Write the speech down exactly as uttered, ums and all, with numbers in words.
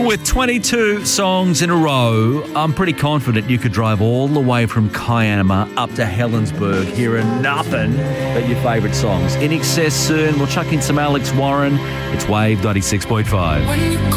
With twenty-two songs in a row, I'm pretty confident you could drive all the way from Kiama up to Helensburgh hearing nothing but your favourite songs. In Excess soon, we'll chuck in some Alex Warren. It's Wave ninety-six point five.